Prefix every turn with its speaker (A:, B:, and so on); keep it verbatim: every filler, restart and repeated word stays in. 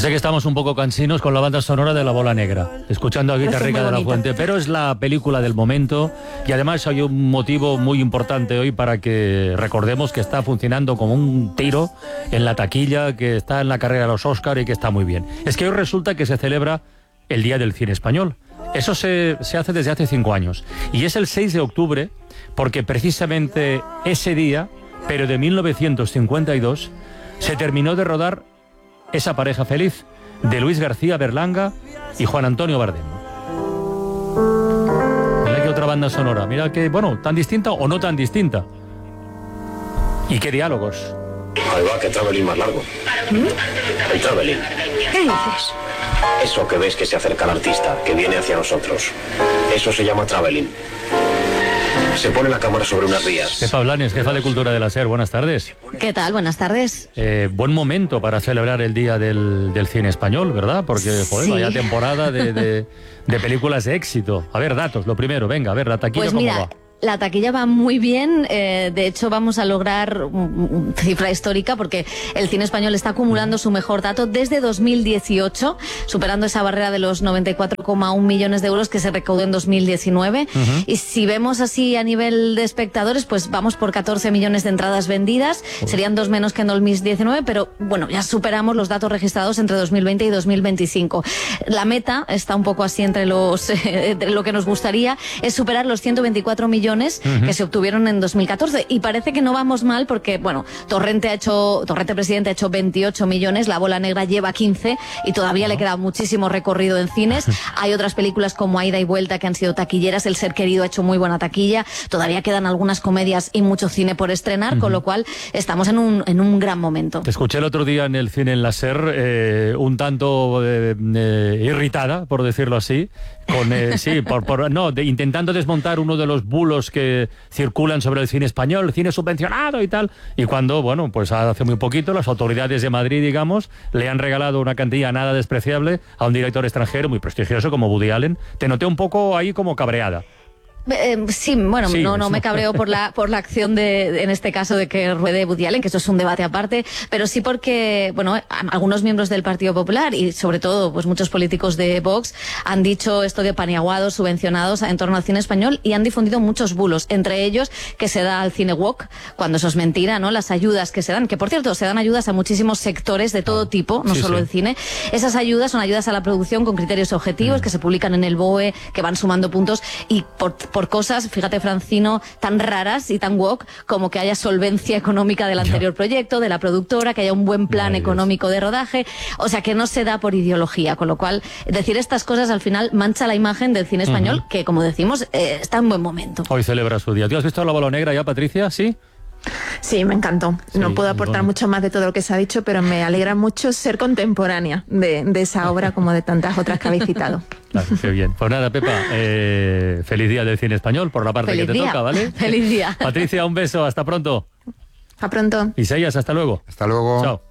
A: sé que estamos un poco cansinos con la banda sonora de La Bola Negra, escuchando a Guitarrica de la Fuente, pero es la película del momento y además hay un motivo muy importante hoy para que recordemos que está funcionando como un tiro en la taquilla, que está en la carrera de los Oscar y que está muy bien. Es que hoy resulta que se celebra el Día del Cine Español. Eso se, se hace desde hace cinco años y es el seis de octubre porque precisamente ese día, pero de mil novecientos cincuenta y dos, se terminó de rodar Esa pareja feliz, de Luis García Berlanga y Juan Antonio Bardem. Mira qué otra banda sonora, mira que, bueno, tan distinta o no tan distinta. Y qué diálogos.
B: Ahí va, qué travelín más largo. ¿Mm? El travelín.
C: ¿Qué dices?
B: Eso que ves que se acerca al artista, que viene hacia nosotros. Eso se llama travelín. Se pone la cámara sobre unas vías.
A: Pepa Blanes, jefa de Cultura de la SER, buenas tardes.
C: ¿Qué tal? Buenas tardes.
A: Eh, buen momento para celebrar el Día del, del Cine Español, ¿verdad? Porque, joder,
C: sí.
A: vaya temporada de, de, de películas de éxito. A ver, datos, lo primero, venga, a ver, la taquilla,
C: pues
A: ¿cómo
C: mira,
A: va?
C: La taquilla va muy bien, eh, de hecho vamos a lograr una cifra histórica porque el cine español está acumulando su mejor dato desde dos mil dieciocho, superando esa barrera de los noventa y cuatro coma uno millones de euros que se recaudó en dos mil diecinueve. Uh-huh. Y si vemos así a nivel de espectadores, pues vamos por catorce millones de entradas vendidas, uh-huh. serían dos menos que en dos mil diecinueve, pero bueno, ya superamos los datos registrados entre dos mil veinte y dos mil veinticinco. La meta está un poco así entre los eh, entre lo que nos gustaría, es superar los ciento veinticuatro millones Uh-huh. que se obtuvieron en dos mil catorce y parece que no vamos mal porque, bueno, Torrente ha hecho, Torrente Presidente ha hecho veintiocho millones, La Bola Negra lleva quince y todavía uh-huh. le queda muchísimo recorrido en cines. Hay otras películas como Ida y Vuelta que han sido taquilleras, El Ser Querido ha hecho muy buena taquilla, todavía quedan algunas comedias y mucho cine por estrenar, uh-huh. con lo cual estamos en un, en un gran momento.
A: Te escuché el otro día en el cine en la SER, eh, un tanto eh, eh, irritada, por decirlo así, con eh, sí, por, por no, de, intentando desmontar uno de los bulos que circulan sobre el cine español, el cine subvencionado y tal, y cuando, bueno, pues hace muy poquito las autoridades de Madrid, digamos, le han regalado una cantidad nada despreciable a un director extranjero muy prestigioso como Woody Allen. Te noté un poco ahí como cabreada.
C: Eh, sí, bueno, sí, no, no me cabreo por la por la acción de, en este caso, de que ruede Woody Allen, que eso es un debate aparte, pero sí porque, bueno, algunos miembros del Partido Popular y sobre todo, pues muchos políticos de Vox han dicho esto de paniaguados, subvencionados en torno al cine español y han difundido muchos bulos, entre ellos que se da al cine woke, cuando eso es mentira, ¿no? Las ayudas que se dan, que por cierto, se dan ayudas a muchísimos sectores de todo tipo, no sí, solo sí. el cine. Esas ayudas son ayudas a la producción con criterios objetivos, mm. que se publican en el B O E, que van sumando puntos y por por cosas, fíjate, Francino, tan raras y tan woke como que haya solvencia económica del anterior yeah. proyecto, de la productora, que haya un buen plan Ay, económico Dios. de rodaje, o sea, que no se da por ideología, con lo cual decir estas cosas al final mancha la imagen del cine español, uh-huh. que como decimos, eh, está en buen momento.
A: Hoy celebra su día. ¿Tú has visto La Bola Negra ya, Patricia? ¿Sí?
D: Sí, me encantó. Sí, no puedo aportar bueno. mucho más de todo lo que se ha dicho, pero me alegra mucho ser contemporánea de, de esa obra como de tantas otras que habéis citado.
A: Claro, qué bien. Pues nada, Pepa, eh, feliz día del cine español por la parte
C: feliz
A: que te
C: día.
A: toca, ¿vale?
C: Feliz día.
A: Patricia, un beso, hasta pronto.
D: Hasta pronto.
A: Isaías, hasta luego.
E: Hasta luego.
A: Chao.